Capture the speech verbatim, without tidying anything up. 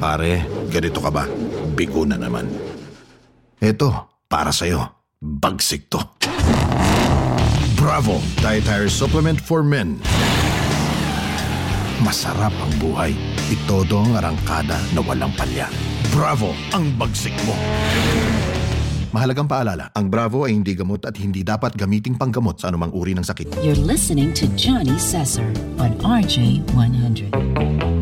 Pare, ganito ka ba? Bigo na naman. Eto, para sa'yo. Bagsik to. Bravo! Dietary Supplement for Men. Masarap ang buhay. Itodo ang arangkada na walang palya. Bravo! Ang bagsik mo. Mahalagang paalala, ang Bravo ay hindi gamot at hindi dapat gamiting panggamot sa anumang uri ng sakit. You're listening to Johnny Sesser on R J one hundred.